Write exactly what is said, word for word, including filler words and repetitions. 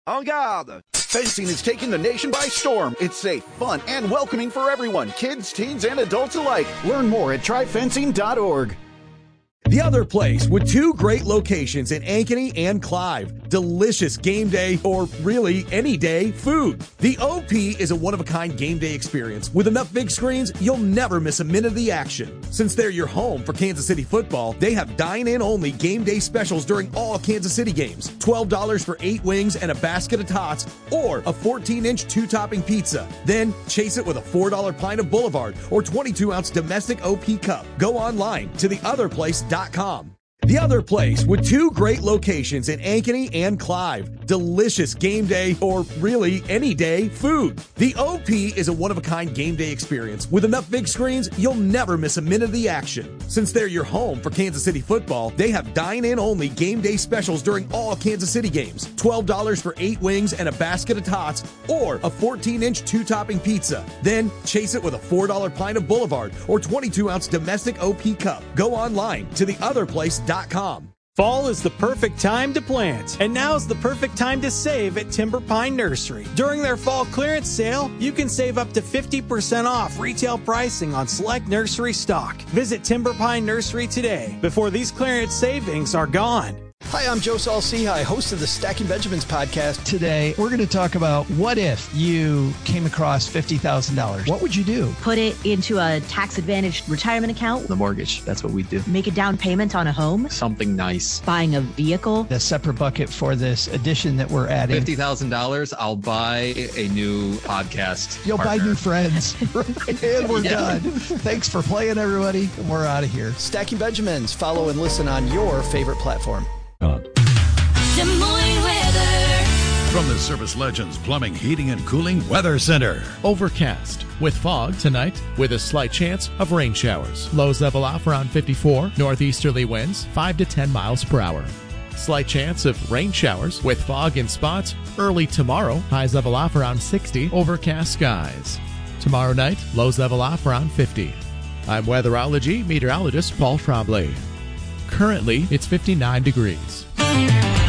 En garde! Fencing is taking the nation by storm. It's safe, fun, and welcoming for everyone, kids, teens, and adults alike. Learn more at try fencing dot org. The Other Place, with two great locations in Ankeny and Clive. Delicious game day, or really any day, food. The O P is a one-of-a-kind game day experience. With enough big screens, you'll never miss a minute of the action. Since they're your home for Kansas City football, they have dine-in-only game day specials during all Kansas City games. twelve dollars for eight wings and a basket of tots, or a fourteen-inch two-topping pizza. Then chase it with a four dollar pint of Boulevard or twenty-two ounce domestic O P cup. Go online to the other place dot com. The Other Place, with two great locations in Ankeny and Clive. Delicious game day, or really any day, food. The O P is a one-of-a-kind game day experience. With enough big screens, you'll never miss a minute of the action. Since they're your home for Kansas City football, they have dine-in-only game day specials during all Kansas City games. twelve dollars for eight wings and a basket of tots, or a fourteen-inch two-topping pizza. Then chase it with a four dollar pint of Boulevard or twenty-two ounce domestic O P cup. Go online to the other place dot com. Fall is the perfect time to plant, and now's the perfect time to save at Timber Pine Nursery. During their fall clearance sale, you can save up to fifty percent off retail pricing on select nursery stock. Visit Timber Pine Nursery today before these clearance savings are gone. Hi, I'm Joe Saul-Sehy, host of the Stacking Benjamins podcast. Today, we're going to talk about what if you came across fifty thousand dollars? What would you do? Put it into a tax-advantaged retirement account. The mortgage, that's what we do. Make a down payment on a home. Something nice. Buying a vehicle. The separate bucket for this addition that we're adding. fifty thousand dollars, I'll buy a new podcast You'll partner. buy new friends. And we're Yeah. done. Thanks for playing, everybody. We're out of here. Stacking Benjamins. Follow and listen on your favorite platform. Des Moines weather. From the Service Legends Plumbing, Heating, and Cooling Weather Center. Overcast with fog tonight with a slight chance of rain showers. Lows level off around fifty-four. Northeasterly winds five to ten miles per hour. Slight chance of rain showers with fog in spots early tomorrow. Highs level off around sixty. Overcast skies. Tomorrow night, lows level off around fifty. I'm weatherology meteorologist Paul Trombley. Currently, it's fifty-nine degrees.